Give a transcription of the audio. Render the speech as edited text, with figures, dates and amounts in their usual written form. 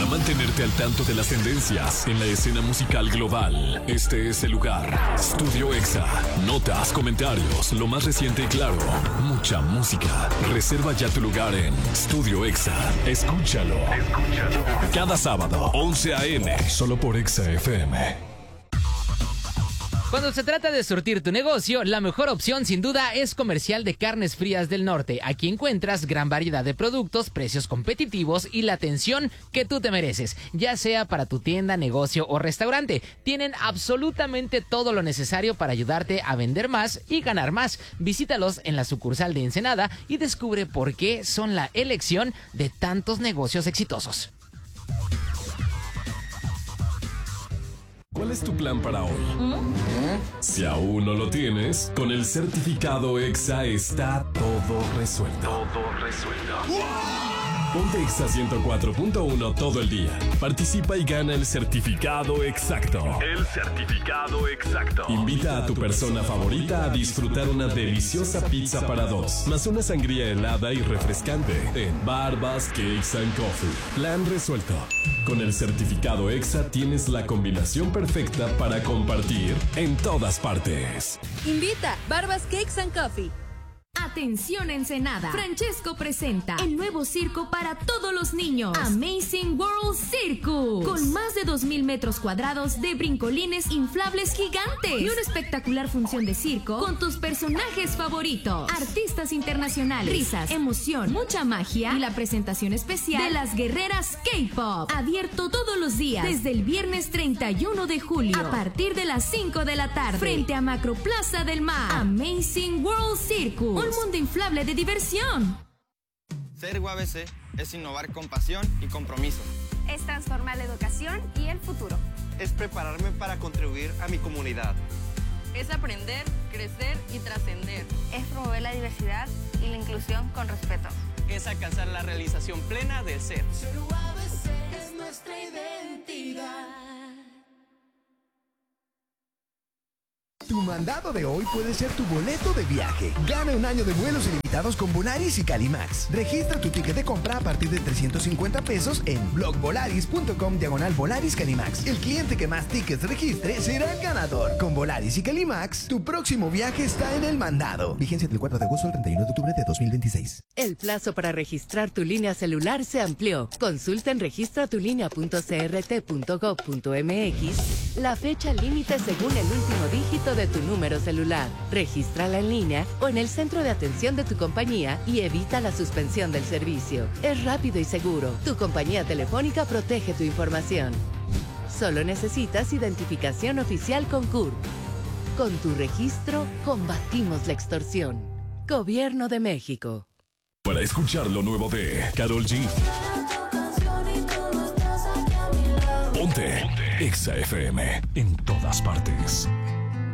mantenerte al tanto de las tendencias en la escena musical global, este es el lugar. Studio Exa. Notas, comentarios, lo más reciente y claro. Mucha música. Reserva ya tu lugar en Studio Exa. Escúchalo. Cada sábado, 11 a.m. Solo por Exa FM. Cuando se trata de surtir tu negocio, la mejor opción sin duda es Comercial de Carnes Frías del Norte. Aquí encuentras gran variedad de productos, precios competitivos y la atención que tú te mereces, ya sea para tu tienda, negocio o restaurante. Tienen absolutamente todo lo necesario para ayudarte a vender más y ganar más. Visítalos en la sucursal de Ensenada y descubre por qué son la elección de tantos negocios exitosos. ¿Cuál es tu plan para hoy? Si aún no lo tienes, con el certificado EXA está todo resuelto. Ponte EXA 104.1 todo el día. Participa y gana el certificado exacto. Invita a tu persona favorita a disfrutar una deliciosa pizza para dos, más una sangría helada y refrescante en Barbas Cakes and Coffee. Plan resuelto. Con el certificado EXA tienes la combinación perfecta para compartir en todas partes. Invita Barbas Cakes and Coffee. Atención Ensenada, Francesco presenta el nuevo circo para todos los niños, Amazing World Circus, con más de 2,000 metros cuadrados de brincolines inflables gigantes y una espectacular función de circo con tus personajes favoritos, artistas internacionales, risas, emoción, mucha magia y la presentación especial de las guerreras K-Pop, abierto todos los días desde el viernes 31 de julio a partir de las 5 de la tarde frente a Macroplaza del Mar. Amazing World Circus, un mundo inflable de diversión. Ser UABC es innovar con pasión y compromiso. Es transformar la educación y el futuro. Es prepararme para contribuir a mi comunidad. Es aprender, crecer y trascender. Es promover la diversidad y la inclusión con respeto. Es alcanzar la realización plena del ser. Ser UABC es nuestra identidad. Tu mandado de hoy puede ser tu boleto de viaje. Gana un año de vuelos ilimitados con Volaris y Calimax. Registra tu ticket de compra a partir de 350 pesos en blogvolaris.com/Volaris Calimax. El cliente que más tickets registre será el ganador. Con Volaris y Calimax, tu próximo viaje está en el mandado. Vigencia del 4 de agosto al 31 de octubre de 2026. El plazo para registrar tu línea celular se amplió. Consulta en registratulinea.crt.gov.mx la fecha límite según el último dígito de tu número celular. Regístrala en línea o en el centro de atención de tu compañía y evita la suspensión del servicio. Es rápido y seguro. Tu compañía telefónica protege tu información. Solo necesitas identificación oficial con CURP. Con tu registro, combatimos la extorsión. Gobierno de México. Para escuchar lo nuevo de Karol G. Ponte EXA FM en todas partes.